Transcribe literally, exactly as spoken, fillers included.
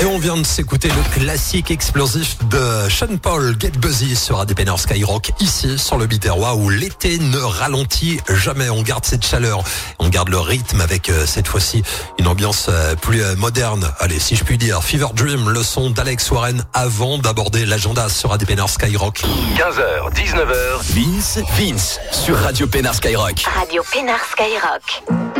Et on vient de s'écouter le classique explosif de Sean Paul, Get Busy sur A D P Nord Skyrock, ici sur le Biterrois où l'été ne ralentit jamais. On garde cette chaleur, on garde le rythme avec euh, cette fois-ci une ambiance euh, plus euh, moderne. Allez, si je puis dire, Fever Dream, le son d'Alex Warren avant d'aborder l'agenda sur A D P Nord Skyrock. quinze heures, dix-neuf heures, Vince, Vince sur Radio Pénard Skyrock. Radio Pénard Skyrock.